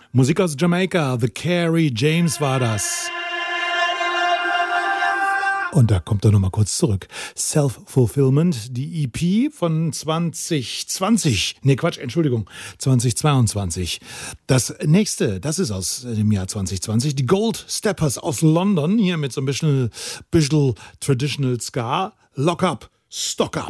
Musik aus Jamaika, The Carey James war das. Und da kommt er nochmal kurz zurück. Self-Fulfillment, die EP von 2022. 2022. Das nächste, das ist aus dem Jahr 2020. Die Gold Steppers aus London. Hier mit so ein bisschen Traditional Ska. Lock Up, Stock Up.